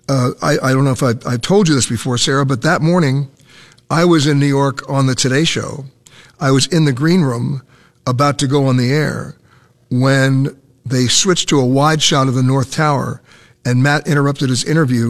I don't know if I've told you this before, Sarah, but that morning I was in New York on the Today Show. I was in the green room about to go on the air when they switched to a wide shot of the North Tower, and Matt Lauer interrupted his interview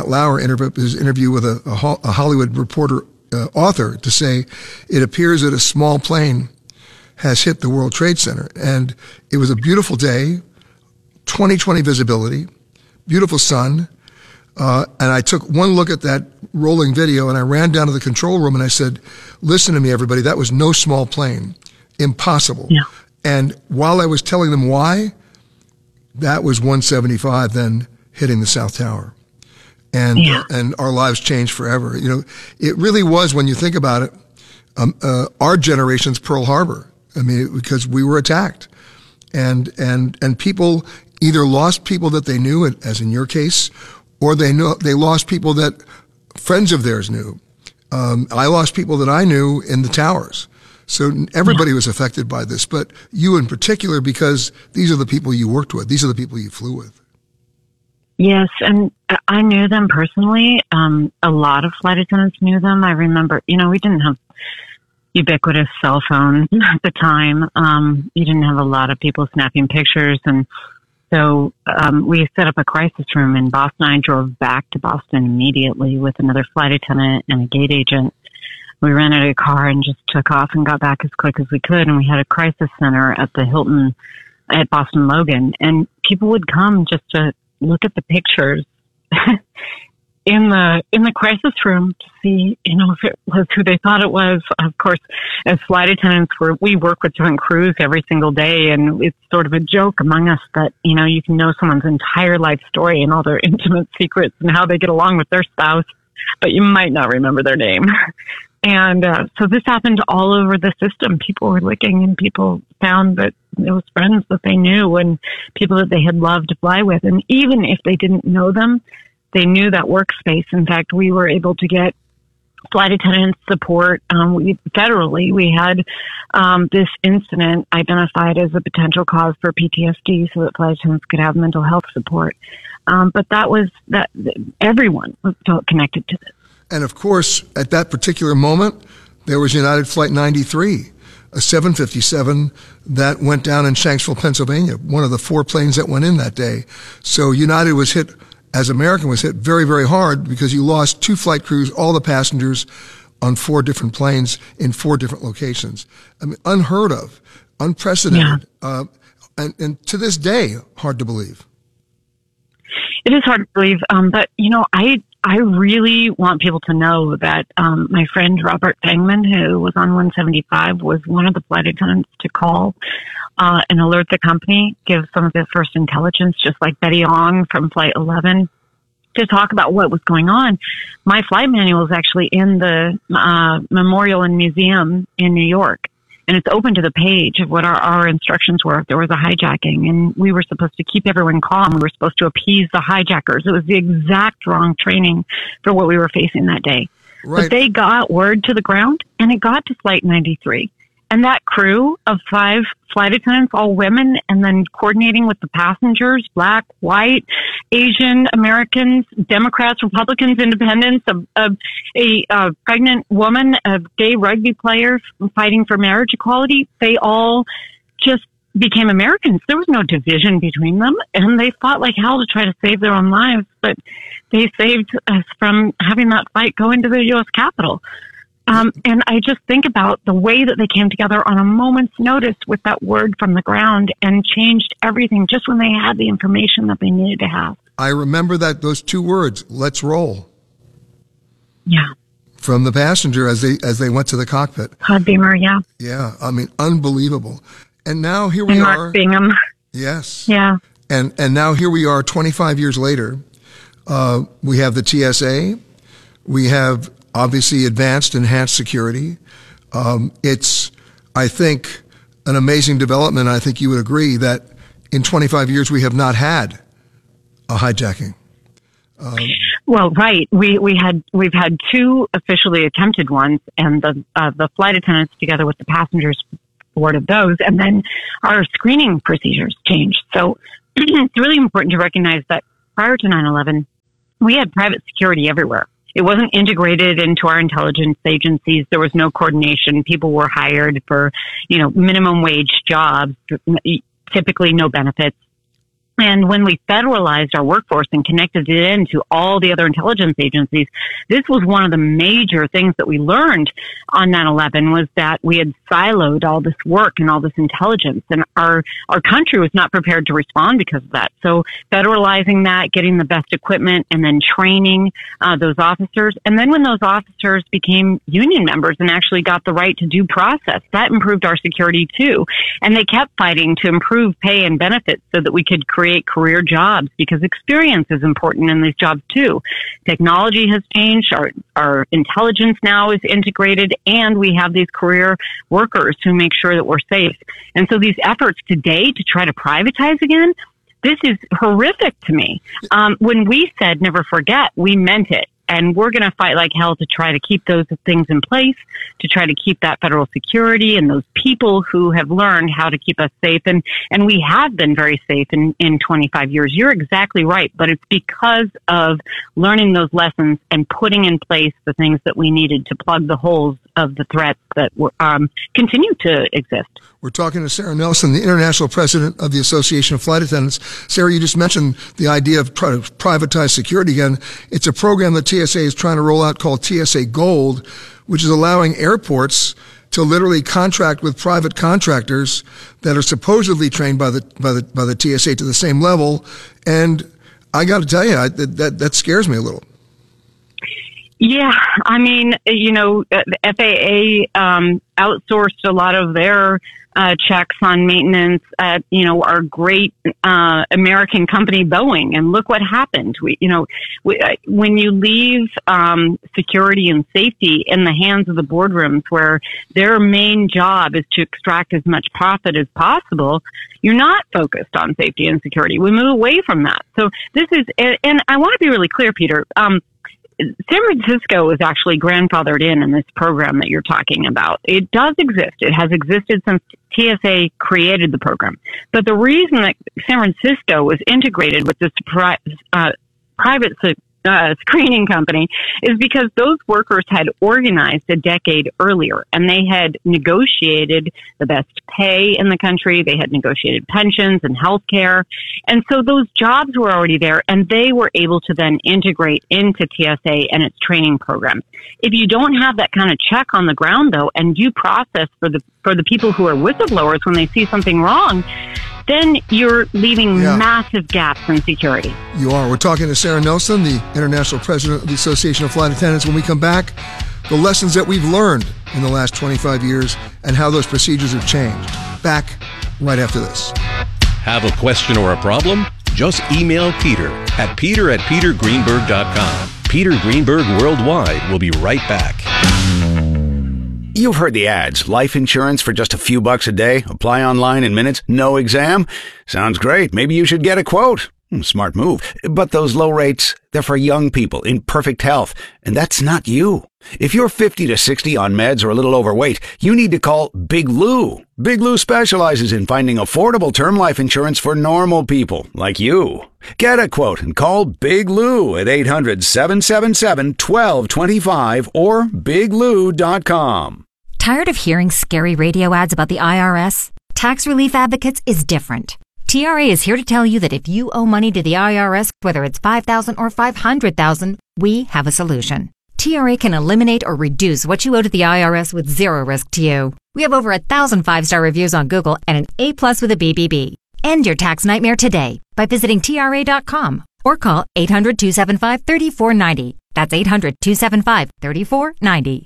with a Hollywood reporter, author, to say, it appears that a small plane has hit the World Trade Center. And it was a beautiful day, 20/20 visibility, beautiful sun. And I took one look at that rolling video and I ran down to the control room and I said, listen to me, everybody, that was no small plane. Impossible. Yeah. And while I was telling them why, that was 175 then hitting the South Tower. And, and our lives changed forever. You know, it really was, when you think about it, our generation's Pearl Harbor. I mean, because we were attacked, and people either lost people that they knew, as in your case, or they lost people that friends of theirs knew. I lost people that I knew in the towers. So everybody was affected by this, but you in particular, because these are the people you worked with. These are the people you flew with. Yes, and I knew them personally. A lot of flight attendants knew them. I remember, we didn't have ubiquitous cell phones at the time. You didn't have a lot of people snapping pictures. And so we set up a crisis room in Boston. I drove back to Boston immediately with another flight attendant and a gate agent. We rented a car and just took off and got back as quick as we could. And we had a crisis center at the Hilton at Boston Logan. And people would come just to look at the pictures in the crisis room to see, if it was who they thought it was. Of course, as flight attendants, we work with different crews every single day, and it's sort of a joke among us that, you can know someone's entire life story and all their intimate secrets and how they get along with their spouse, but you might not remember their name. And so this happened all over the system. People were looking, and people found that it was friends that they knew and people that they had loved to fly with. And even if they didn't know them, they knew that workspace. In fact, we were able to get flight attendant support. Federally, we had this incident identified as a potential cause for PTSD so that flight attendants could have mental health support. But everyone felt connected to this. And of course, at that particular moment, there was United Flight 93, a 757 that went down in Shanksville, Pennsylvania, one of the 4 planes that went in that day. So United was hit, as American was hit, very, very hard, because you lost 2 flight crews, all the passengers, on 4 different planes in 4 different locations. I mean, unheard of, unprecedented, and to this day, hard to believe. It is hard to believe, but I really want people to know that my friend Robert Fangman, who was on 175, was one of the flight attendants to call and alert the company, give some of the first intelligence, just like Betty Ong from Flight 11, to talk about what was going on. My flight manual is actually in the Memorial and Museum in New York. And it's open to the page of what our instructions were if there was a hijacking. And we were supposed to keep everyone calm. We were supposed to appease the hijackers. It was the exact wrong training for what we were facing that day. Right. But they got word to the ground, and it got to Flight 93. And that crew of 5 flight attendants, all women, and then coordinating with the passengers, black, white, Asian, Americans, Democrats, Republicans, independents, a pregnant woman, a gay rugby player fighting for marriage equality, they all just became Americans. There was no division between them, and they fought like hell to try to save their own lives, but they saved us from having that fight go into the U.S. Capitol. And I just think about the way that they came together on a moment's notice with that word from the ground and changed everything just when they had the information that they needed to have. I remember those 2 words, let's roll. Yeah. From the passenger as they went to the cockpit. Todd Beamer, yeah. Yeah, I mean, unbelievable. And now here we are. Mark Bingham. Yes. Yeah. And now here we are 25 years later. We have the TSA. We have obviously enhanced security. It's, I think, an amazing development. I think you would agree that in 25 years we have not had a hijacking. Well, right. We've had 2 officially attempted ones, and the flight attendants together with the passengers thwarted those, and then our screening procedures changed. So it's really important to recognize that prior to 9/11, we had private security everywhere. It wasn't integrated into our intelligence agencies. There was no coordination. People were hired for, minimum wage jobs, typically no benefits. And when we federalized our workforce and connected it into all the other intelligence agencies, this was one of the major things that we learned on 9/11 was that we had siloed all this work and all this intelligence, and our country was not prepared to respond because of that. So federalizing that, getting the best equipment, and then training those officers. And then when those officers became union members and actually got the right to due process, that improved our security too. And they kept fighting to improve pay and benefits so that we could create career jobs, because experience is important in these jobs too. Technology has changed. Our intelligence now is integrated, and we have these career workers who make sure that we're safe. And so these efforts today to try to privatize again, this is horrific to me. When we said never forget, we meant it. And we're going to fight like hell to try to keep those things in place, to try to keep that federal security and those people who have learned how to keep us safe. And we have been very safe in 25 years. You're exactly right. But it's because of learning those lessons and putting in place the things that we needed to plug the holes of the threats that continue to exist. We're talking to Sarah Nelson, the international president of the Association of Flight Attendants. Sarah, you just mentioned the idea of trying to privatize security again. It's a program that TSA is trying to roll out called TSA Gold, which is allowing airports to literally contract with private contractors that are supposedly trained by the TSA to the same level. And I got to tell you, that scares me a little. Yeah, I mean, the FAA outsourced a lot of their checks on maintenance at, our great American company, Boeing. And look what happened. When you leave security and safety in the hands of the boardrooms, where their main job is to extract as much profit as possible, you're not focused on safety and security. We move away from that. So this is, and I want to be really clear, Peter. San Francisco is actually grandfathered in this program that you're talking about. It does exist. It has existed since TSA created the program. But the reason that San Francisco was integrated with this private screening company is because those workers had organized a decade earlier, and they had negotiated the best pay in the country. They had negotiated pensions and health care. And so those jobs were already there, and they were able to then integrate into TSA and its training programs. If you don't have that kind of check on the ground, though, and due process for the people who are whistleblowers when they see something wrong, then you're leaving massive gaps in security. You are. We're talking to Sarah Nelson, the international president of the Association of Flight Attendants. When we come back, the lessons that we've learned in the last 25 years and how those procedures have changed. Back right after this. Have a question or a problem? Just email Peter at peter@petergreenberg.com. Peter Greenberg Worldwide will be right back. You've heard the ads. Life insurance for just a few bucks a day. Apply online in minutes. No exam. Sounds great. Maybe you should get a quote. Smart move. But those low rates, they're for young people in perfect health. And that's not you. If you're 50 to 60 on meds or a little overweight, you need to call Big Lou. Big Lou specializes in finding affordable term life insurance for normal people like you. Get a quote and call Big Lou at 800-777-1225 or biglou.com. Tired of hearing scary radio ads about the IRS? Tax Relief Advocates is different. TRA is here to tell you that if you owe money to the IRS, whether it's $5,000 or $500,000, we have a solution. TRA can eliminate or reduce what you owe to the IRS with zero risk to you. We have over 1,000 5-star reviews on Google and an A+ with a BBB. End your tax nightmare today by visiting TRA.com or call 800-275-3490. That's 800-275-3490.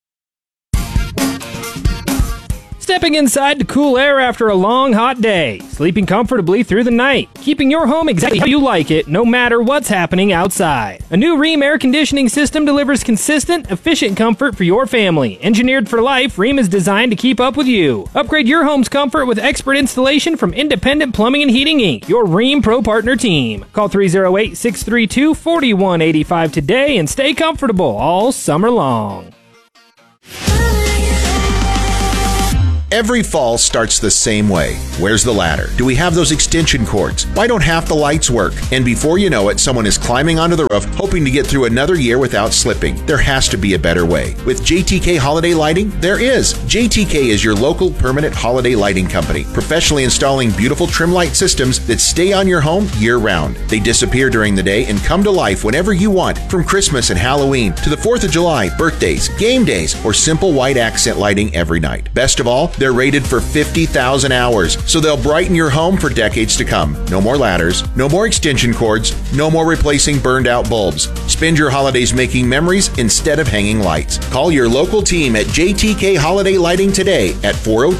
Stepping inside to cool air after a long, hot day. Sleeping comfortably through the night. Keeping your home exactly how you like it, no matter what's happening outside. A new Rheem air conditioning system delivers consistent, efficient comfort for your family. Engineered for life, Rheem is designed to keep up with you. Upgrade your home's comfort with expert installation from Independent Plumbing and Heating, Inc., your Rheem Pro Partner team. Call 308-632-4185 today and stay comfortable all summer long. Every fall starts the same way. Where's the ladder? Do we have those extension cords? Why don't half the lights work? And before you know it, someone is climbing onto the roof hoping to get through another year without slipping. There has to be a better way. With JTK Holiday Lighting, there is. JTK is your local permanent holiday lighting company, professionally installing beautiful trim light systems that stay on your home year-round. They disappear during the day and come to life whenever you want, from Christmas and Halloween to the 4th of July, birthdays, game days, or simple white accent lighting every night. Best of all, they're rated for 50,000 hours, so they'll brighten your home for decades to come. No more ladders, no more extension cords, no more replacing burned-out bulbs. Spend your holidays making memories instead of hanging lights. Call your local team at JTK Holiday Lighting today at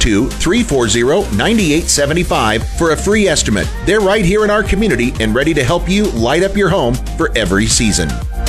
402-340-9875 for a free estimate. They're right here in our community and ready to help you light up your home for every season.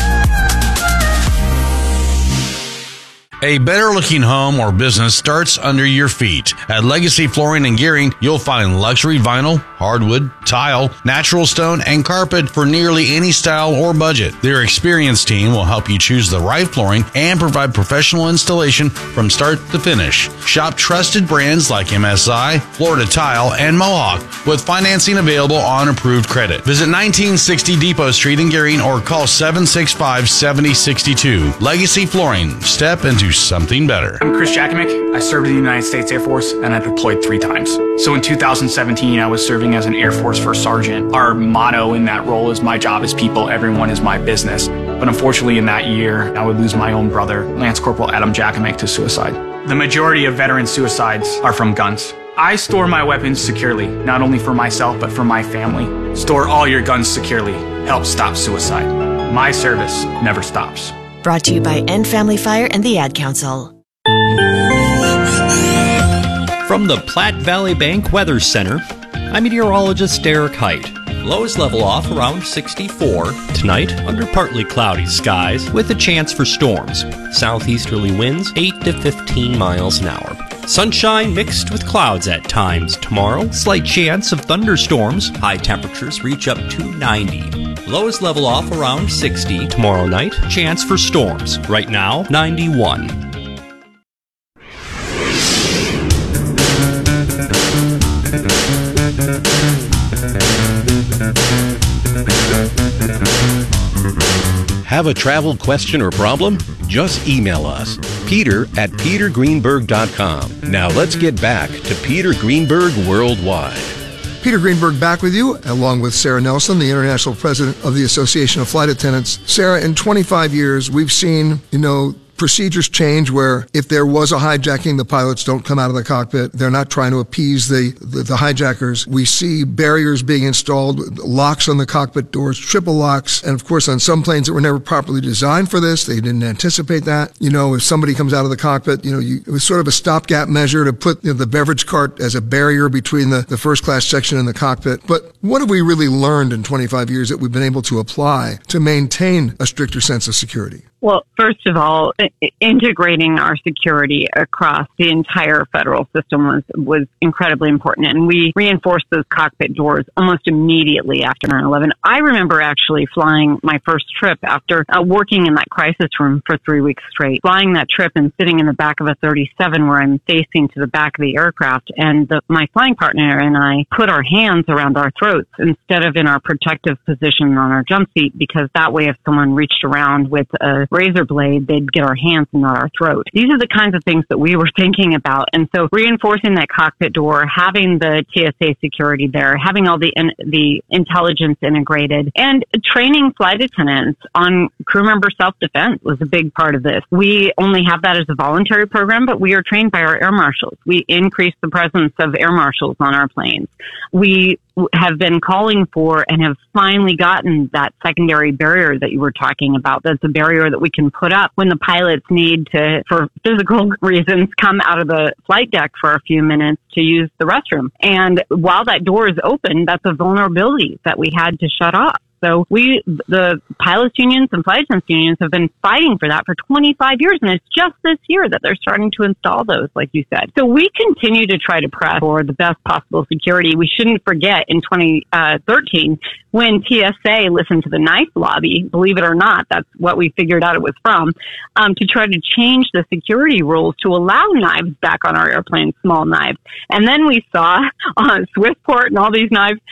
A better-looking home or business starts under your feet. At Legacy Flooring and Gearing, you'll find luxury vinyl, hardwood, tile, natural stone, and carpet for nearly any style or budget. Their experienced team will help you choose the right flooring and provide professional installation from start to finish. Shop trusted brands like MSI, Florida Tile, and Mohawk with financing available on approved credit. Visit 1960 Depot Street in Gearing or call 765-7062. Legacy Flooring. Step into something better. I'm Chris Jakimick. I served in the United States Air Force and I deployed 3 times. So in 2017, I was serving as an Air Force First Sergeant. Our motto in that role is my job is people, everyone is my business. But unfortunately in that year, I would lose my own brother, Lance Corporal Adam Jakimick, to suicide. The majority of veteran suicides are from guns. I store my weapons securely, not only for myself, but for my family. Store all your guns securely. Help stop suicide. My service never stops. Brought to you by End Family Fire and the Ad Council. From the Platte Valley Bank Weather Center, I'm meteorologist Derek Height. Lows level off around 64. Tonight, under partly cloudy skies with a chance for storms. Southeasterly winds 8 to 15 miles an hour. Sunshine mixed with clouds at times. Tomorrow, slight chance of thunderstorms. High temperatures reach up to 90. Lows level off around 60. Tomorrow night, chance for storms. Right now, 91. Have a travel question or problem? Just email us, peter@petergreenberg.com. Now let's get back to Peter Greenberg Worldwide. Peter Greenberg back with you, along with Sarah Nelson, the International President of the Association of Flight Attendants. Sarah, in 25 years, we've seen, procedures change where if there was a hijacking, the pilots don't come out of the cockpit. They're not trying to appease the hijackers. We see barriers being installed, locks on the cockpit doors, triple locks. And of course, on some planes that were never properly designed for this, they didn't anticipate that. If somebody comes out of the cockpit, it was sort of a stopgap measure to put the beverage cart as a barrier between the first class section and the cockpit. But what have we really learned in 25 years that we've been able to apply to maintain a stricter sense of security? Well, first of all, integrating our security across the entire federal system was incredibly important. And we reinforced those cockpit doors almost immediately after 9/11. I remember actually flying my first trip after working in that crisis room for 3 weeks straight, flying that trip and sitting in the back of a 37 where I'm facing to the back of the aircraft. And my flying partner and I put our hands around our throats instead of in our protective position on our jump seat, because that way if someone reached around with a razor blade, they'd get our hands and not our throat. These are the kinds of things that we were thinking about. And so reinforcing that cockpit door, having the TSA security there, having all the intelligence integrated, and training flight attendants on crew member self-defense was a big part of this. We only have that as a voluntary program, but we are trained by our air marshals. We increased the presence of air marshals on our planes. We have been calling for and have finally gotten that secondary barrier that you were talking about. That's a barrier that we can put up when the pilots need to, for physical reasons, come out of the flight deck for a few minutes to use the restroom. And while that door is open, that's a vulnerability that we had to shut off. So the pilots unions and flight attendants unions have been fighting for that for 25 years. And it's just this year that they're starting to install those, like you said. So we continue to try to press for the best possible security. We shouldn't forget in 2013, when TSA listened to the knife lobby, believe it or not, that's what we figured out it was from, to try to change the security rules to allow knives back on our airplanes, small knives. And then we saw on Swissport and all these knives,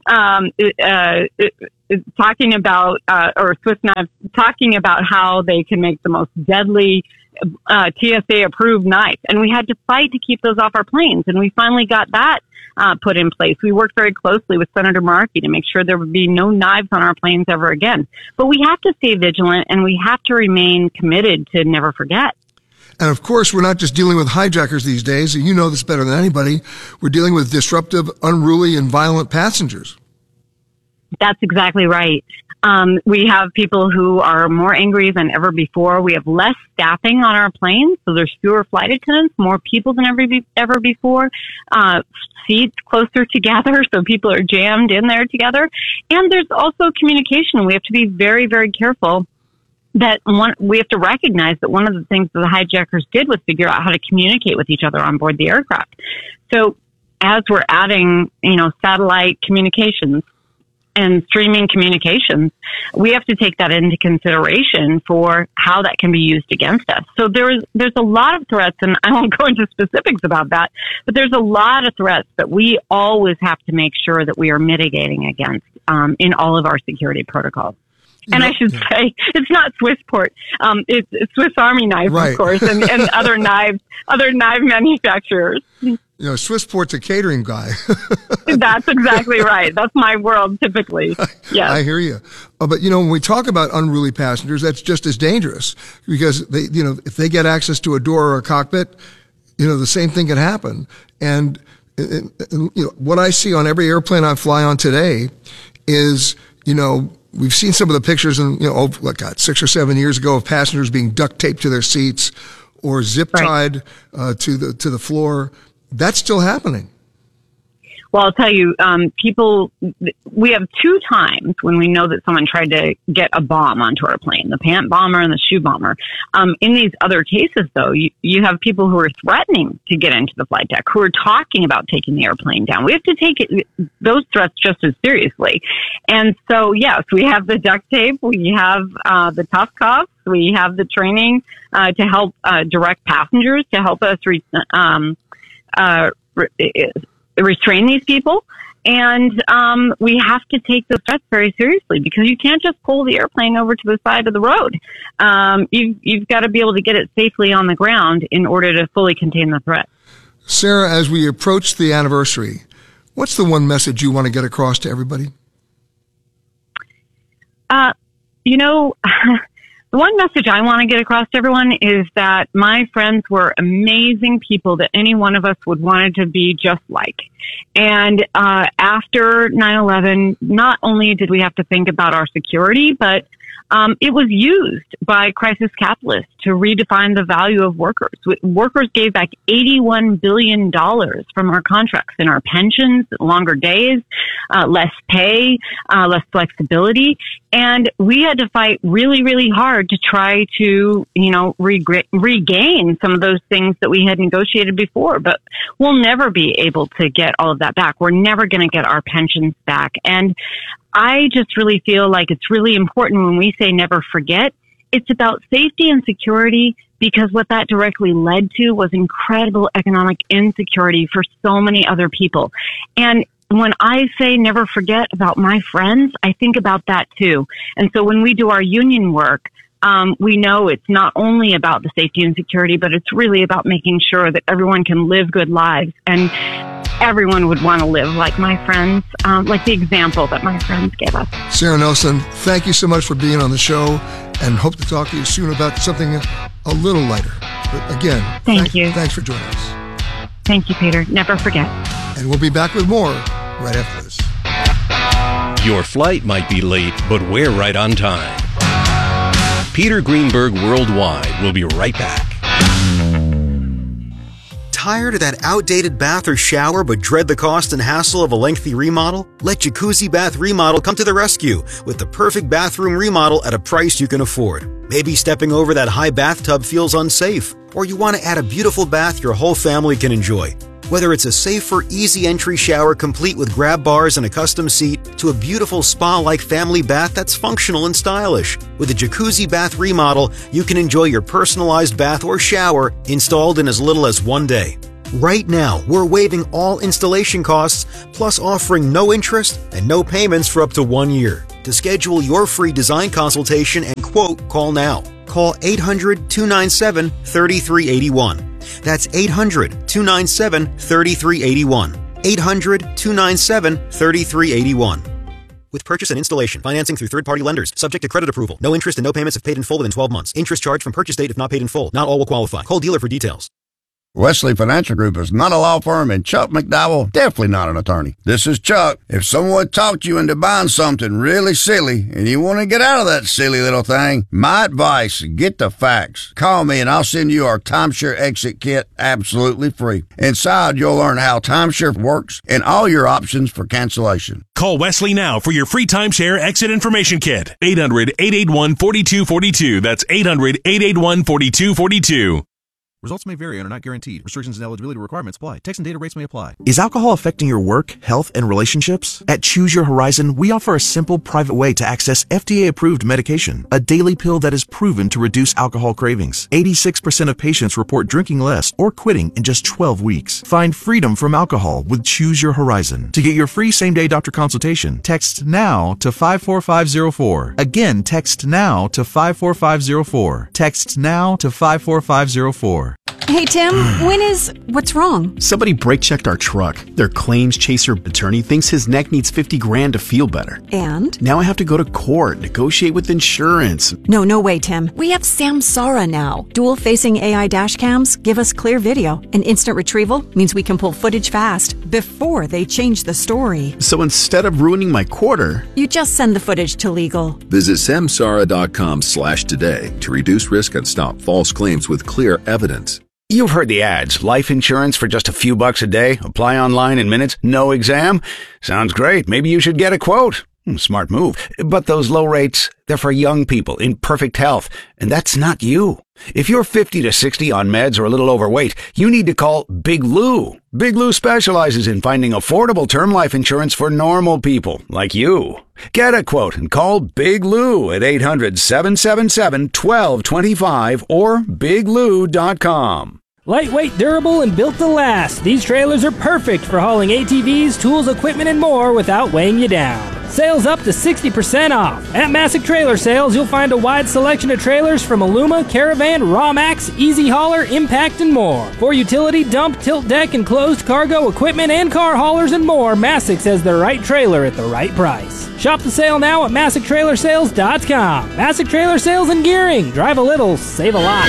talking about, or Swiss knives, talking about how they can make the most deadly TSA approved knife. And we had to fight to keep those off our planes. And we finally got that put in place. We worked very closely with Senator Markey to make sure there would be no knives on our planes ever again. But we have to stay vigilant, and we have to remain committed to never forget. And of course, we're not just dealing with hijackers these days. You know this better than anybody. We're dealing with disruptive, unruly, and violent passengers. That's exactly right. We have people who are more angry than ever before. We have less staffing on our planes, so there's fewer flight attendants, more people than ever before. Seats closer together, so people are jammed in there together. And there's also communication. We have to be very, very careful. We have to recognize that one of the things that the hijackers did was figure out how to communicate with each other on board the aircraft. So as we're adding, satellite communications and streaming communications, we have to take that into consideration for how that can be used against us. So there's a lot of threats, and I won't go into specifics about that, but there's a lot of threats that we always have to make sure that we are mitigating against in all of our security protocols. And I should say, it's not Swissport. It's Swiss Army knives, right, of course, and other knife manufacturers. Swissport's a catering guy. That's exactly right. That's my world, typically. Yes. I hear you. But, when we talk about unruly passengers, that's just as dangerous because they, if they get access to a door or a cockpit, the same thing can happen. And what I see on every airplane I fly on today is, we've seen some of the pictures, and 6 or 7 years ago of passengers being duct taped to their seats or zip tied to the floor. That's still happening. Well, I'll tell you, we have 2 times when we know that someone tried to get a bomb onto our plane, the pant bomber and the shoe bomber. In these other cases, though, you have people who are threatening to get into the flight deck, who are talking about taking the airplane down. We have to take those threats just as seriously. And so, yes, we have the duct tape, we have the tough cuffs, we have the training to help direct passengers, to help us restrain these people. And we have to take those threats very seriously because you can't just pull the airplane over to the side of the road. You've got to be able to get it safely on the ground in order to fully contain the threat. Sarah, as we approach the anniversary, what's the one message you want to get across to everybody? The one message I want to get across to everyone is that my friends were amazing people that any one of us would want to be just like. And after 9/11, not only did we have to think about our security, but it was used by crisis capitalists to redefine the value of workers. Workers gave back $81 billion from our contracts in our pensions, longer days, less pay, less flexibility. And we had to fight really, really hard to try to, regain some of those things that we had negotiated before. But we'll never be able to get all of that back. We're never going to get our pensions back. And I just really feel like it's really important when we say never forget. It's about safety and security because what that directly led to was incredible economic insecurity for so many other people. And when I say never forget about my friends, I think about that too. And so when we do our union work, we know it's not only about the safety and security, but it's really about making sure that everyone can live good lives. And everyone would want to live like my friends, like the example that my friends gave us. Sarah Nelson, thank you so much for being on the show and hope to talk to you soon about something a little lighter. But again, thank you. Thanks for joining us. Thank you, Peter. Never forget. And we'll be back with more right after this. Your flight might be late, but we're right on time. Peter Greenberg Worldwide will be right back. Tired of that outdated bath or shower but dread the cost and hassle of a lengthy remodel? Let Jacuzzi Bath Remodel come to the rescue with the perfect bathroom remodel at a price you can afford. Maybe stepping over that high bathtub feels unsafe, or you want to add a beautiful bath your whole family can enjoy. Whether it's a safer, easy entry shower complete with grab bars and a custom seat, to a beautiful spa-like family bath that's functional and stylish. With a Jacuzzi Bath Remodel, you can enjoy your personalized bath or shower installed in as little as 1 day. Right now, we're waiving all installation costs, plus offering no interest and no payments for up to 1 year. To schedule your free design consultation and quote, call now. Call 800-297-3381. That's 800-297-3381. 800-297-3381. With purchase and installation, financing through third-party lenders, subject to credit approval. No interest and no payments if paid in full within 12 months. Interest charged from purchase date if not paid in full. Not all will qualify. Call dealer for details. Wesley Financial Group is not a law firm, and Chuck McDowell definitely not an attorney. This is Chuck. If someone talked you into buying something really silly and you want to get out of that silly little thing, my advice, get the facts. Call me and I'll send you our timeshare exit kit absolutely free. Inside, you'll learn how timeshare works and all your options for cancellation. Call Wesley now for your free timeshare exit information kit. 800-881-4242. That's 800-881-4242. Results may vary and are not guaranteed. Restrictions and eligibility requirements apply. Text and data rates may apply. Is alcohol affecting your work, health, and relationships? At Choose Your Horizon, we offer a simple, private way to access FDA-approved medication, a daily pill that is proven to reduce alcohol cravings. 86% of patients report drinking less or quitting in just 12 weeks. Find freedom from alcohol with Choose Your Horizon. To get your free same-day doctor consultation, text NOW to 54504. Again, text NOW to 54504. Text NOW to 54504. Hey, Tim, what's wrong? Somebody brake-checked our truck. Their claims chaser attorney thinks his neck needs $50,000 to feel better. And? Now I have to go to court, negotiate with insurance. No way, Tim. We have Samsara now. Dual-facing AI dash cams give us clear video, and instant retrieval means we can pull footage fast before they change the story. So instead of ruining my quarter, you just send the footage to legal. Visit samsara.com/today to reduce risk and stop false claims with clear evidence. You've heard the ads. Life insurance for just a few bucks a day. Apply online in minutes. No exam. Sounds great. Maybe you should get a quote. Smart move. But those low rates, they're for young people in perfect health. And that's not you. If you're 50 to 60 on meds or a little overweight, you need to call Big Lou. Big Lou specializes in finding affordable term life insurance for normal people like you. Get a quote and call Big Lou at 800-777-1225 or biglou.com. Lightweight, durable, and built to last, these trailers are perfect for hauling ATVs, tools, equipment, and more without weighing you down. Sales up to 60% off. At Massick Trailer Sales, you'll find a wide selection of trailers from Aluma, Caravan, Rawmax, Easy Hauler, Impact, and more. For utility, dump, tilt deck, enclosed cargo, equipment, and car haulers and more, Massick's has the right trailer at the right price. Shop the sale now at MassickTrailerSales.com. Massick Trailer Sales and Gearing. Drive a little, save a lot.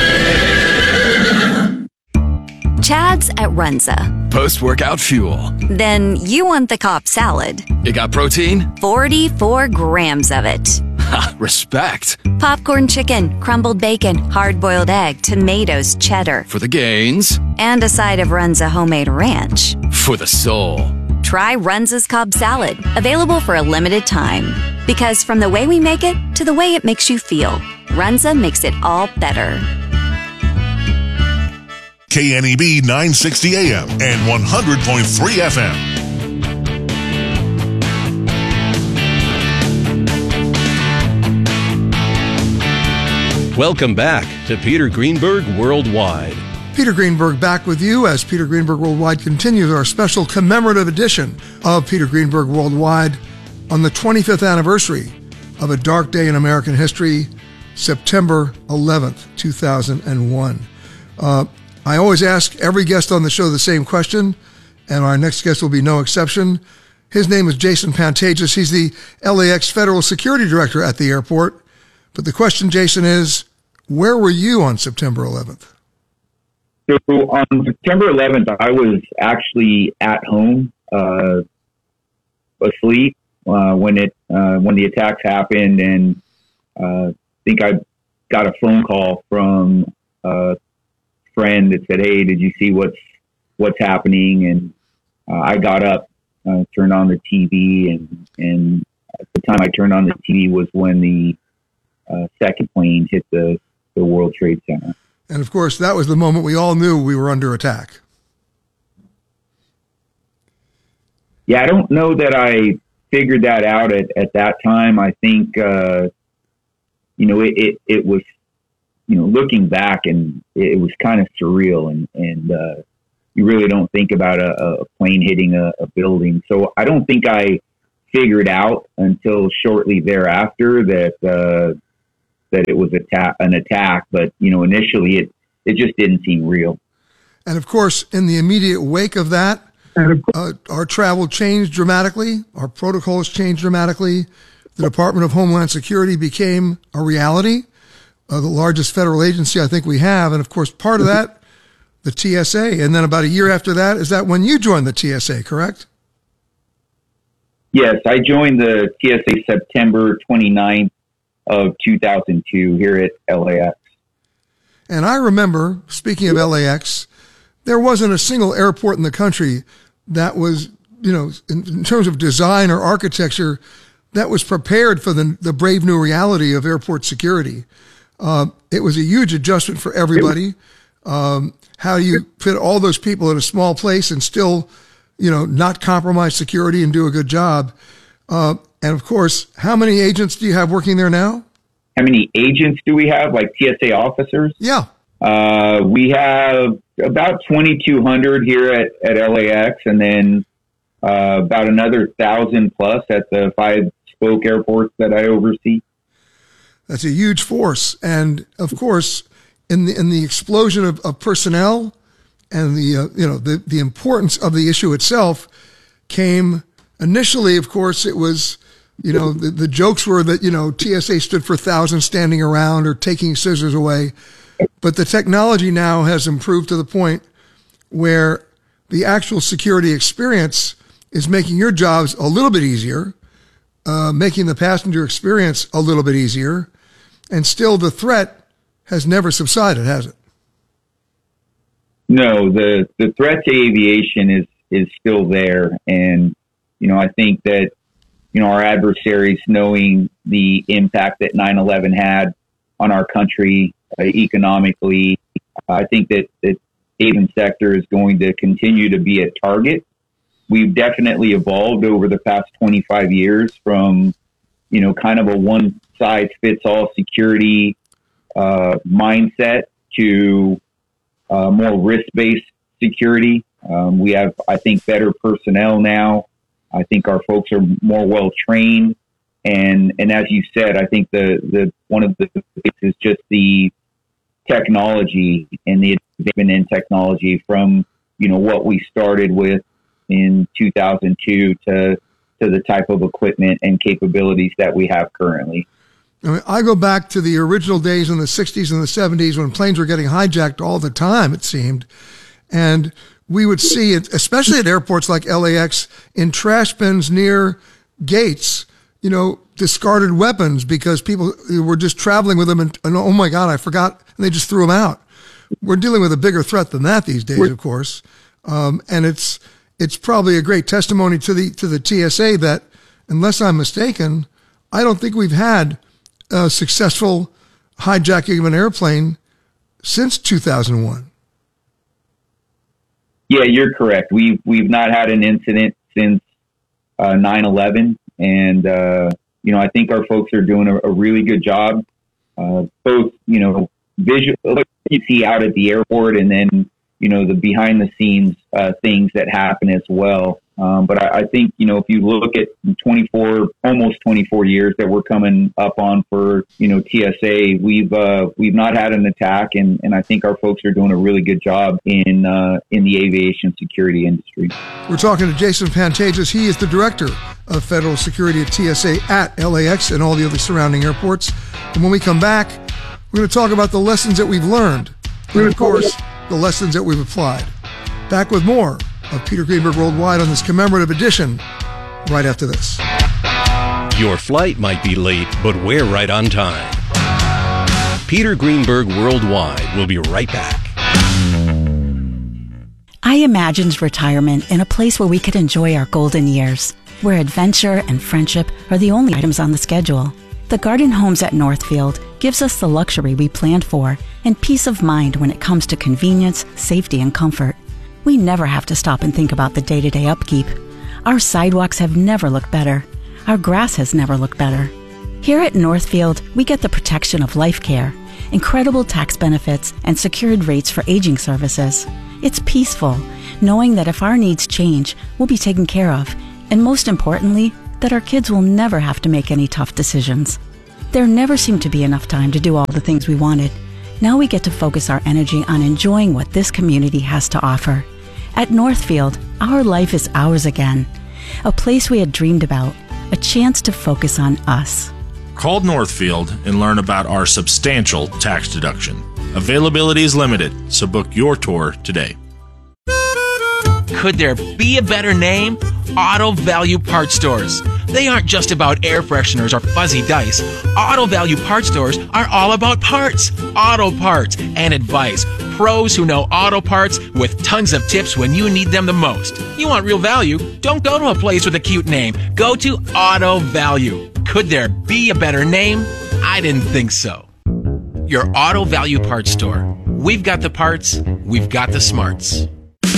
Chad's at Runza. Post-workout fuel. Then you want the Cobb salad. It got protein? 44 grams of it. Ha, respect. Popcorn chicken, crumbled bacon, hard-boiled egg, tomatoes, cheddar. For the gains. And a side of Runza homemade ranch. For the soul. Try Runza's Cobb salad. Available for a limited time. Because from the way we make it to the way it makes you feel, Runza makes it all better. KNEB 960 AM and 100.3 FM. Welcome back to Peter Greenberg Worldwide. Peter Greenberg back with you as Peter Greenberg Worldwide continues our special commemorative edition of Peter Greenberg Worldwide on the 25th anniversary of a dark day in American history, September 11th, 2001. I always ask every guest on the show the same question, and our next guest will be no exception. His name is Jason Pantages. He's the LAX Federal Security Director at the airport. But the question, Jason, is, where were you on September 11th? So on September 11th, I was actually at home, asleep, when the attacks happened, and I think I got a phone call from friend that said, "Hey, did you see what's what's happening. And I got up, turned on the TV, and at the time I turned on the TV was when the second plane hit the World Trade Center. And of course, that was the moment we all knew we were under attack. Yeah, I don't know that I figured that out at that time. I think, it was, looking back, and it was kind of surreal, and you really don't think about a plane hitting a building. So I don't think I figured out until shortly thereafter that it was an attack. But, initially it just didn't seem real. And of course, in the immediate wake of that, our travel changed dramatically. Our protocols changed dramatically. The Department of Homeland Security became a reality, the largest federal agency I think we have. And of course, part of that, the TSA. And then about a year after that, is that when you joined the TSA, correct? Yes, I joined the TSA September 29th of 2002 here at LAX. And I remember, speaking of LAX, there wasn't a single airport in the country that was, in terms of design or architecture, that was prepared for the brave new reality of airport security. It was a huge adjustment for everybody. How do you fit all those people in a small place and still, not compromise security and do a good job? And of course, how many agents do you have working there now? How many agents do we have, like TSA officers? Yeah. We have about 2,200 here at LAX, and then about another 1,000 plus at the 5 spoke airports that I oversee. That's a huge force. And of course, in the explosion of personnel and the importance of the issue itself came initially, of course, it was, the jokes were that, TSA stood for thousands standing around or taking scissors away. But the technology now has improved to the point where the actual security experience is making your jobs a little bit easier, making the passenger experience a little bit easier, and still the threat has never subsided, has it? No, the threat to aviation is still there. And, I think that, our adversaries, knowing the impact that 9/11 had on our country economically, I think that the aviation sector is going to continue to be a target. We've definitely evolved over the past 25 years from, kind of a one-size-fits-all security mindset to more risk-based security. We have, I think, better personnel now. I think our folks are more well-trained. And as you said, I think the one of the things is just the technology and the advancement in technology from, what we started with in 2002 to the type of equipment and capabilities that we have currently. I go back to the original days in the 60s and the 70s when planes were getting hijacked all the time, it seemed. And we would see it, especially at airports like LAX, in trash bins near gates, discarded weapons because people were just traveling with them and oh my God, I forgot. And they just threw them out. We're dealing with a bigger threat than that these days, of course. And it's probably a great testimony to the TSA that, unless I'm mistaken, I don't think we've had a successful hijacking of an airplane since 2001. Yeah, you're correct. We've not had an incident since 9/11, and I think our folks are doing a really good job. Both visual, like you see out at the airport, and then the behind the scenes things that happen as well. But I think if you look at almost 24 years that we're coming up on for TSA, we've not had an attack, and I think our folks are doing a really good job in the aviation security industry. We're talking to Jason Pantages. He is the director of federal security at TSA at LAX and all the other surrounding airports. And when we come back, we're going to talk about the lessons that we've learned, and of course, the lessons that we've applied. Back with more of Peter Greenberg Worldwide on this commemorative edition right after this. Your flight might be late, but we're right on time. Peter Greenberg Worldwide will be right back. I imagined retirement in a place where we could enjoy our golden years, where adventure and friendship are the only items on the schedule. The Garden Homes at Northfield gives us the luxury we planned for and peace of mind when it comes to convenience, safety, and comfort. We never have to stop and think about the day-to-day upkeep. Our sidewalks have never looked better. Our grass has never looked better. Here at Northfield, we get the protection of life care, incredible tax benefits, and secured rates for aging services. It's peaceful, knowing that if our needs change, we'll be taken care of, and most importantly, that our kids will never have to make any tough decisions. There never seemed to be enough time to do all the things we wanted. Now we get to focus our energy on enjoying what this community has to offer. At Northfield, our life is ours again. A place we had dreamed about, a chance to focus on us. Call Northfield and learn about our substantial tax deduction. Availability is limited, so book your tour today. Could there be a better name? Auto Value Parts Stores. They aren't just about air fresheners or fuzzy dice. Auto Value Parts Stores are all about parts, auto parts, and advice. Pros who know auto parts with tons of tips when you need them the most. You want real value? Don't go to a place with a cute name. Go to Auto Value. Could there be a better name? I didn't think so. Your Auto Value Parts Store. We've got the parts, we've got the smarts.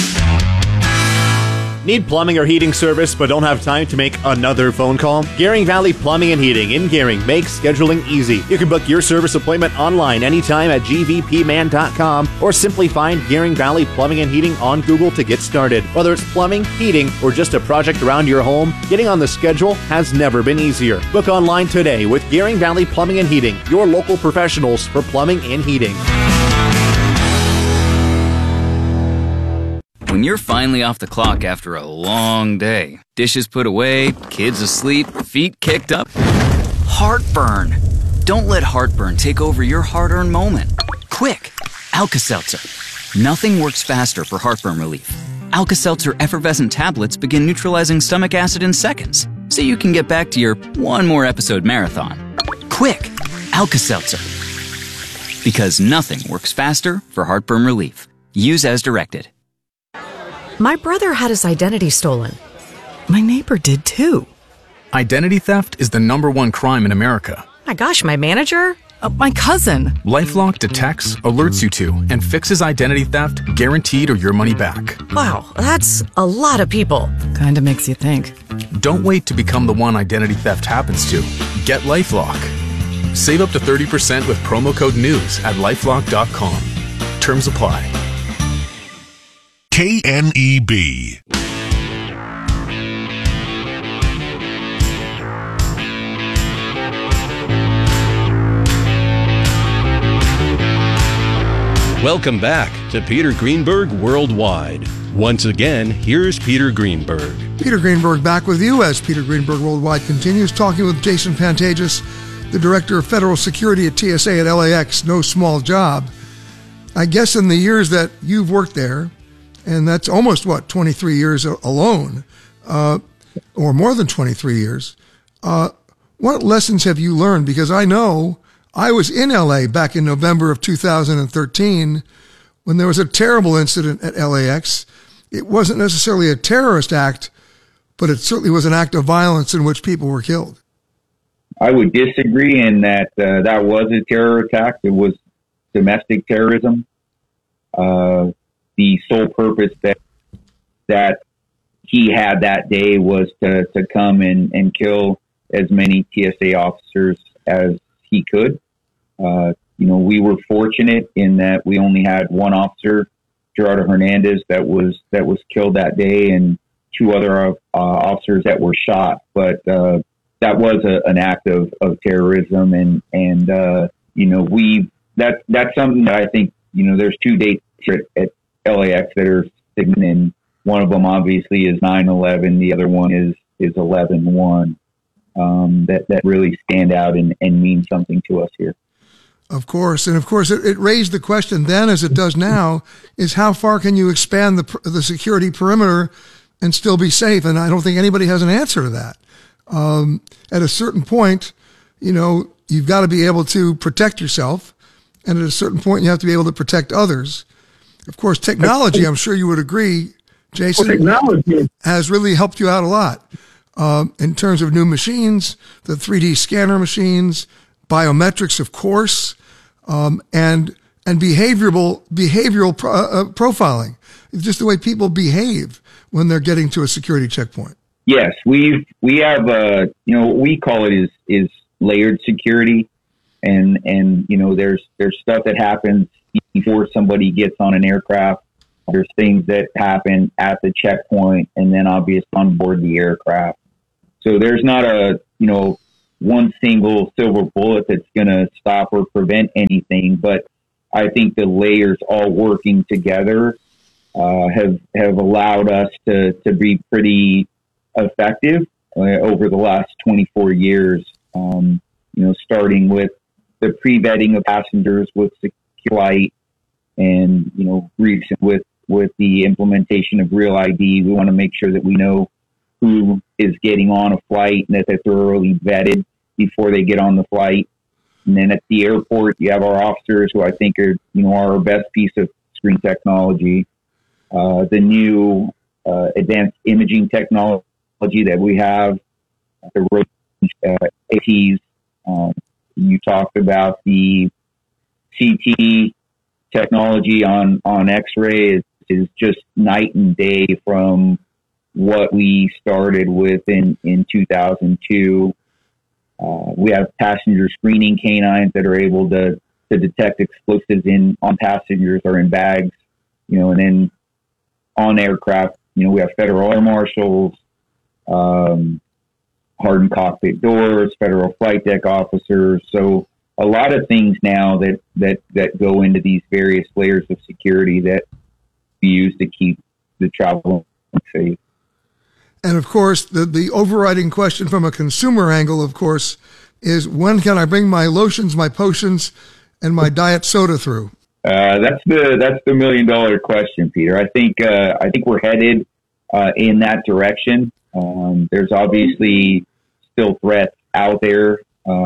Need plumbing or heating service but don't have time to make another phone call? Gehring Valley Plumbing and Heating in Gehring makes scheduling easy. You can book your service appointment online anytime at gvpman.com or simply find Gehring Valley Plumbing and Heating on Google to get started. Whether it's plumbing, heating, or just a project around your home, getting on the schedule has never been easier. Book online today with Gehring Valley Plumbing and Heating, your local professionals for plumbing and heating. When you're finally off the clock after a long day, dishes put away, kids asleep, feet kicked up, heartburn. Don't let heartburn take over your hard-earned moment. Quick, Alka-Seltzer. Nothing works faster for heartburn relief. Alka-Seltzer effervescent tablets begin neutralizing stomach acid in seconds, so you can get back to your one more episode marathon. Quick, Alka-Seltzer. Because nothing works faster for heartburn relief. Use as directed. My brother had his identity stolen. My neighbor did too. Identity theft is the #1 crime in America. My gosh, my manager? My cousin. LifeLock detects, alerts you to, and fixes identity theft guaranteed or your money back. Wow, that's a lot of people. Kinda makes you think. Don't wait to become the one identity theft happens to. Get LifeLock. Save up to 30% with promo code NEWS at lifelock.com. Terms apply. KNEB. Welcome back to Peter Greenberg Worldwide. Once again, here's Peter Greenberg. Peter Greenberg back with you as Peter Greenberg Worldwide continues, talking with Jason Pantages, the Director of Federal Security at TSA at LAX. No small job. I guess in the years that you've worked there, and that's almost, 23 years alone, or more than 23 years. What lessons have you learned? Because I know I was in LA back in November of 2013 when there was a terrible incident at LAX. It wasn't necessarily a terrorist act, but it certainly was an act of violence in which people were killed. I would disagree in that that was a terror attack. It was domestic terrorism. The sole purpose that he had that day was to come and kill as many TSA officers as he could. We were fortunate in that we only had one officer, Gerardo Hernandez, that was killed that day, and two other officers that were shot. But that was an act of terrorism, and that's something that I think there's two dates here at LAX that are significant, and one of them obviously is 9/11. The other one is 11/1. That really stand out and mean something to us here. Of course. And of course, it raised the question then, as it does now, is how far can you expand the security perimeter and still be safe? And I don't think anybody has an answer to that. At a certain point, you've got to be able to protect yourself. And at a certain point, you have to be able to protect others. Of course, technology, I'm sure you would agree, Jason, technology has really helped you out a lot in terms of new machines, the 3D scanner machines, biometrics, of course, and behavioral profiling, just the way people behave when they're getting to a security checkpoint. Yes, we have what we call it is layered security, and there's stuff that happens before somebody gets on an aircraft. There's things that happen at the checkpoint, and then obviously on board the aircraft. So there's not a one single silver bullet that's going to stop or prevent anything, but I think the layers all working together have allowed us to be pretty effective over the last 24 years. Starting with the pre-vetting of passengers with secure flight, and recent with the implementation of Real ID. We want to make sure that we know who is getting on a flight and that they're thoroughly vetted before they get on the flight. And then at the airport, you have our officers, who I think are our best piece of screen technology. The new advanced imaging technology that we have, the ATs. You talked about the CT technology on X-ray is just night and day from what we started with in 2002. We have passenger screening canines that are able to detect explosives on passengers or in bags, and then on aircraft, we have federal air marshals, hardened cockpit doors, federal flight deck officers. So a lot of things now that go into these various layers of security that we use to keep the travel safe. And of course, the overriding question from a consumer angle, of course, is when can I bring my lotions, my potions, and my diet soda through? That's the $1 million question, Peter. I think we're headed in that direction. There's obviously still threats out there,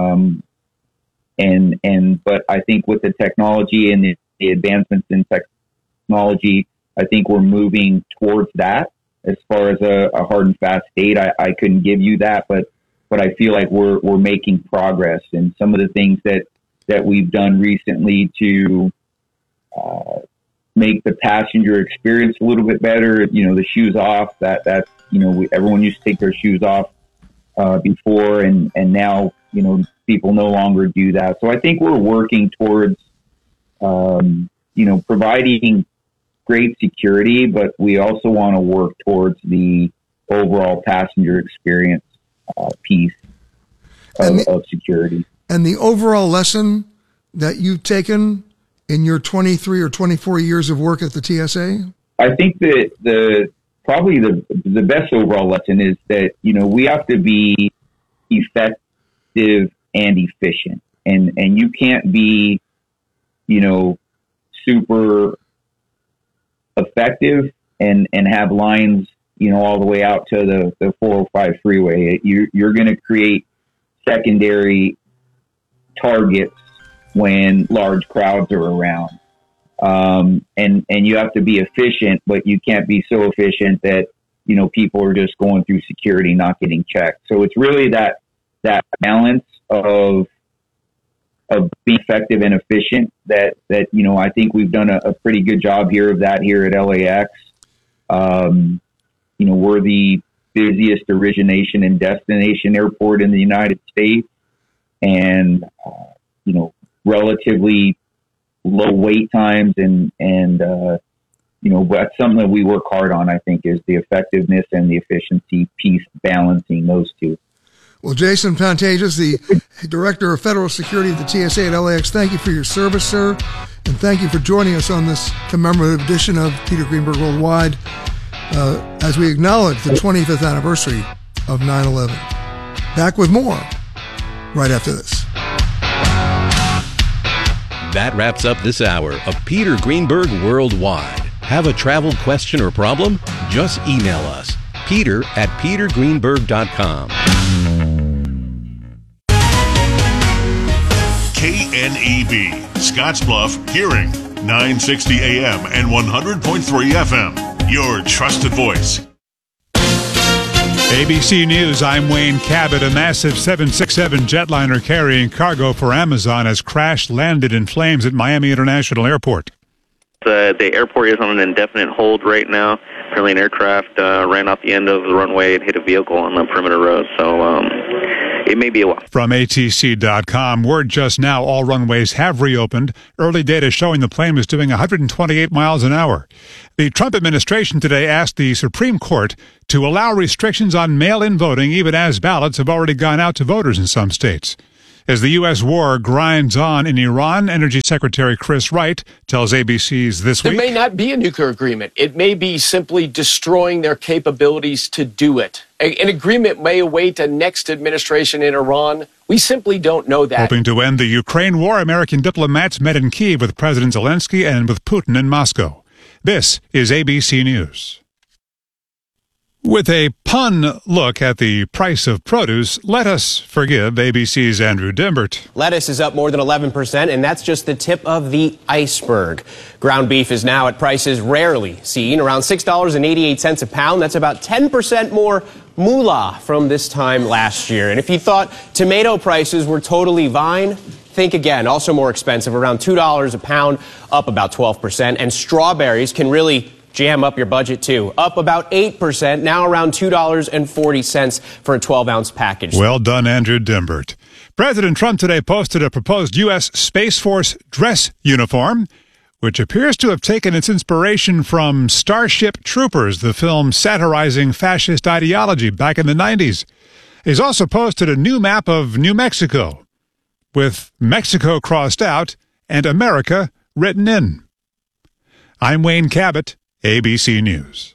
but I think with the technology and the advancements in technology, I think we're moving towards that. As far as a hard and fast date, I couldn't give you that, but I feel like we're making progress. And some of the things that we've done recently to make the passenger experience a little bit better, the shoes off, everyone used to take their shoes off before, and now people no longer do that. So I think we're working towards providing great security, but we also want to work towards the overall passenger experience piece of security. And the overall lesson that you've taken in your 23 or 24 years of work at the TSA? I think that probably the best overall lesson is that, we have to be effective and efficient, and you can't be, super effective and have lines, all the way out to the 405 freeway. You're going to create secondary targets when large crowds are around. And you have to be efficient, but you can't be so efficient that, people are just going through security, not getting checked. So it's really that balance of being effective and efficient that I think we've done a pretty good job here of that here at LAX. We're the busiest origination and destination airport in the United States, and relatively low wait times, and that's something that we work hard on, I think, is the effectiveness and the efficiency piece, balancing those two. Well, Jason Pantages, the Director of Federal Security at the TSA at LAX, thank you for your service, sir, and thank you for joining us on this commemorative edition of Peter Greenberg Worldwide as we acknowledge the 25th anniversary of 9/11. Back with more right after this. That wraps up this hour of Peter Greenberg Worldwide. Have a travel question or problem? Just email us, peter@petergreenberg.com. KNEB, Scottsbluff Hearing. 960 AM and 100.3 FM. Your trusted voice. ABC News, I'm Wayne Cabot. A massive 767 jetliner carrying cargo for Amazon has crash-landed in flames at Miami International Airport. The airport is on an indefinite hold right now. Apparently an aircraft ran off the end of the runway and hit a vehicle on the perimeter road, so it may be a while. From ATC.com, word just now, all runways have reopened. Early data showing the plane was doing 128 miles an hour. The Trump administration today asked the Supreme Court to allow restrictions on mail-in voting even as ballots have already gone out to voters in some states. As the U.S. war grinds on in Iran, Energy Secretary Chris Wright tells ABC's This Week. There may not be a nuclear agreement. It may be simply destroying their capabilities to do it. An agreement may await a next administration in Iran. We simply don't know that. Hoping to end the Ukraine war, American diplomats met in Kyiv with President Zelensky and with Putin in Moscow. This is ABC News. With a pun look at the price of produce, let us forgive ABC's Andrew Dimbert. Lettuce is up more than 11%, and that's just the tip of the iceberg. Ground beef is now at prices rarely seen, around $6.88 a pound. That's about 10% more moolah from this time last year. And if you thought tomato prices were totally fine, think again. Also more expensive, around $2 a pound, up about 12%. And strawberries can really jam up your budget, too. Up about 8%, now around $2.40 for a 12-ounce package. Well done, Andrew Dimbert. President Trump today posted a proposed U.S. Space Force dress uniform, which appears to have taken its inspiration from Starship Troopers, the film satirizing fascist ideology back in the 90s. He's also posted a new map of New Mexico, with Mexico crossed out and America written in. I'm Wayne Cabot, ABC News.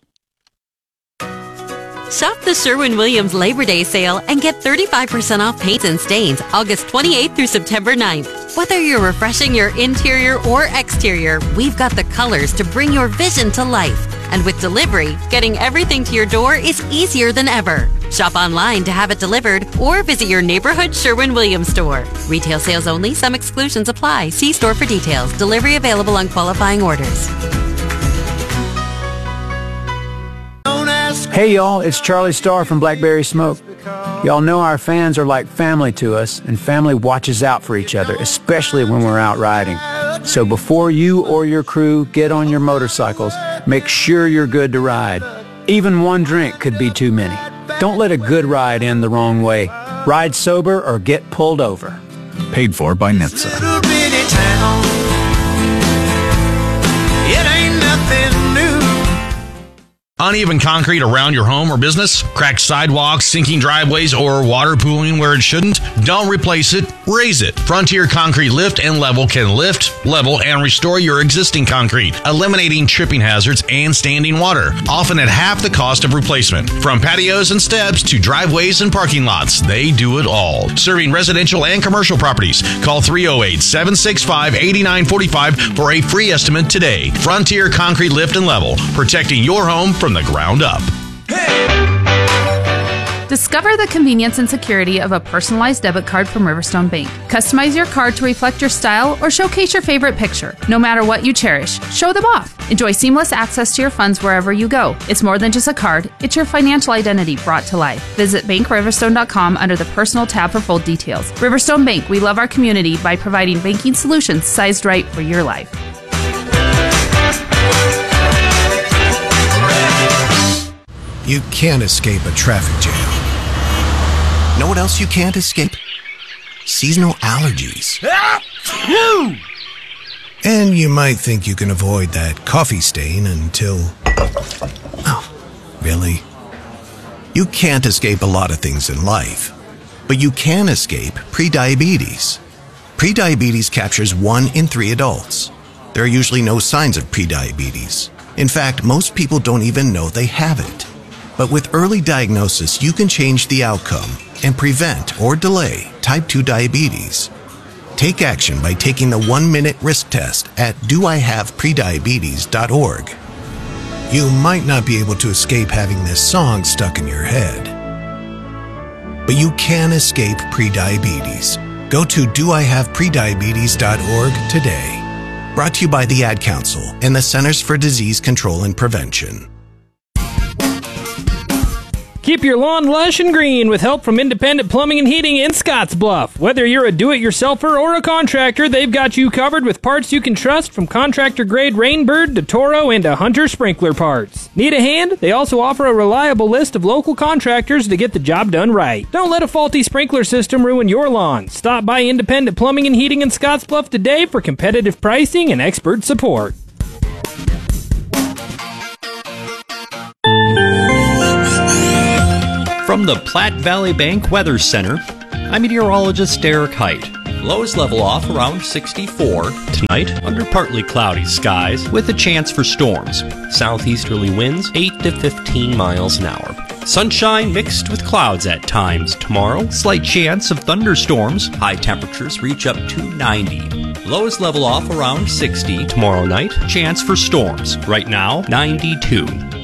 Shop the Sherwin-Williams Labor Day sale and get 35% off paints and stains August 28th through September 9th. Whether you're refreshing your interior or exterior, we've got the colors to bring your vision to life. And with delivery, getting everything to your door is easier than ever. Shop online to have it delivered or visit your neighborhood Sherwin-Williams store. Retail sales only. Some exclusions apply. See store for details. Delivery available on qualifying orders. Hey y'all, it's Charlie Starr from Blackberry Smoke. Y'all know our fans are like family to us, and family watches out for each other, especially when we're out riding. So before you or your crew get on your motorcycles, make sure you're good to ride. Even one drink could be too many. Don't let a good ride end the wrong way. Ride sober or get pulled over. Paid for by NHTSA. Uneven concrete around your home or business? Cracked sidewalks, sinking driveways, or water pooling where it shouldn't? Don't replace it, raise it. Frontier Concrete Lift and Level can lift, level, and restore your existing concrete, eliminating tripping hazards and standing water, often at half the cost of replacement. From patios and steps to driveways and parking lots, they do it all. Serving residential and commercial properties. Call 308-765-8945 for a free estimate today. Frontier Concrete Lift and Level, protecting your home from the ground up. Discover the convenience and security of a personalized debit card from Riverstone Bank. Customize your card to reflect your style or showcase your favorite picture. No matter what you cherish, show them off. Enjoy seamless access to your funds wherever you go. It's more than just a card, it's your financial identity brought to life. Visit BankRiverstone.com under the Personal tab for full details. Riverstone Bank, we love our community by providing banking solutions sized right for your life. You can't escape a traffic jam. Know what else you can't escape? Seasonal allergies. And you might think you can avoid that coffee stain until... Oh, really? You can't escape a lot of things in life, but you can escape prediabetes. Prediabetes captures 1 in 3 adults. There are usually no signs of prediabetes. In fact, most people don't even know they have it. But with early diagnosis, you can change the outcome and prevent or delay type 2 diabetes. Take action by taking the 1-minute risk test at doihaveprediabetes.org. You might not be able to escape having this song stuck in your head, but you can escape prediabetes. Go to doihaveprediabetes.org today. Brought to you by the Ad Council and the Centers for Disease Control and Prevention. Keep your lawn lush and green with help from Independent Plumbing and Heating in Scottsbluff. Whether you're a do-it-yourselfer or a contractor, they've got you covered with parts you can trust, from contractor-grade Rainbird to Toro and to Hunter sprinkler parts. Need a hand? They also offer a reliable list of local contractors to get the job done right. Don't let a faulty sprinkler system ruin your lawn. Stop by Independent Plumbing and Heating in Scottsbluff today for competitive pricing and expert support. From the Platte Valley Bank Weather Center, I'm meteorologist Derek Height. Lows level off around 64. Tonight, under partly cloudy skies with a chance for storms. Southeasterly winds 8 to 15 miles an hour. Sunshine mixed with clouds at times. Tomorrow, slight chance of thunderstorms. High temperatures reach up to 90. Lows level off around 60. Tomorrow night, chance for storms. Right now, 92.